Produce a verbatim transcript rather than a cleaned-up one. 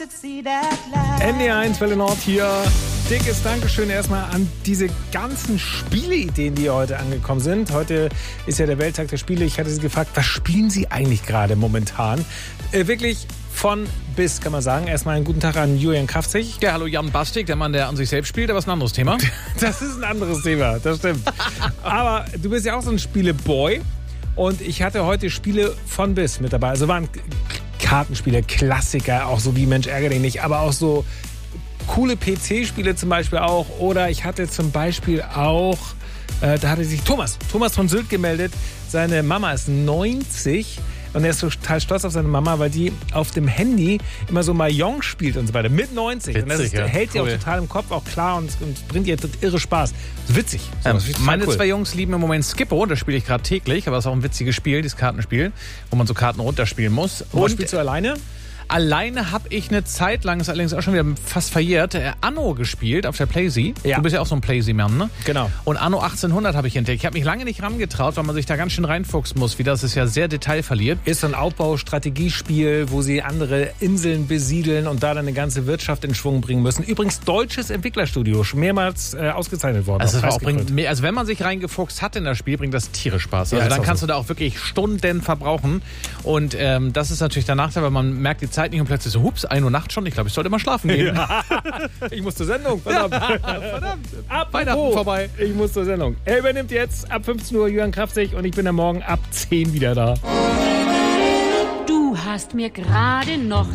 N D eins Welle Nord hier. Dickes Dankeschön erstmal an diese ganzen Spieleideen, die heute angekommen sind. Heute ist ja der Welttag der Spiele. Ich hatte Sie gefragt, was spielen Sie eigentlich gerade momentan? Äh, wirklich von bis, kann man sagen. Erstmal einen guten Tag an Julian Kraftzig. Ja, hallo Jan Bastik, der Mann, der an sich selbst spielt, aber ist ein anderes Thema. Das ist ein anderes Thema, das stimmt. Aber du bist ja auch so ein Spieleboy. Und ich hatte heute Spiele von bis mit dabei. Also waren Kartenspiele, Klassiker, auch so wie Mensch ärgere dich nicht, aber auch so coole P C-Spiele zum Beispiel auch. Oder ich hatte zum Beispiel auch, äh, da hatte sich Thomas, Thomas von Sylt gemeldet. Seine Mama ist neunzig und er ist total stolz auf seine Mama, weil die auf dem Handy immer so Mahjong spielt und so weiter. Mit neunzig. Witzig, und das ist, ja. hält sie Cool. auch total im Kopf, auch klar und, und bringt ihr irre Spaß. Witzig. So, Ähm, das ist meine cool. zwei Jungs lieben im Moment Skippo, das spiele ich gerade täglich, aber es ist auch ein witziges Spiel, dieses Kartenspiel, wo man so Karten runterspielen muss. Und Und spielst du alleine? alleine habe ich eine Zeit lang, ist allerdings auch schon wieder fast verjährt, äh, Anno gespielt auf der PlayZ. Ja. Du bist ja auch so ein PlayZ-Mann, ne? Genau. Und Anno achtzehnhundert habe ich entdeckt. Ich habe mich lange nicht rangetraut, weil man sich da ganz schön reinfuchsen muss, wie das ist ja sehr detailverliert. Ist so ein Aufbaustrategiespiel, wo sie andere Inseln besiedeln und da dann eine ganze Wirtschaft in Schwung bringen müssen. Übrigens deutsches Entwicklerstudio, schon mehrmals äh, ausgezeichnet worden. Also, auch das war auch preisgekrönt. bringt, mehr- also wenn man sich reingefuchst hat in das Spiel, bringt das Tiere Spaß. Ja, Also ist dann auch kannst so. du da auch wirklich Stunden verbrauchen. Und ähm, das ist natürlich der Nachteil, weil man merkt die Zeit nicht und plötzlich so, hups, ein Uhr Nacht schon. Ich glaube, ich sollte mal schlafen gehen. Ich muss zur Sendung. Verdammt. Verdammt. Apropos, Weihnachten vorbei. Ich muss zur Sendung. Er übernimmt jetzt ab fünfzehn Uhr Jürgen Kraftzig und ich bin am Morgen ab zehn wieder da. Du hast mir gerade noch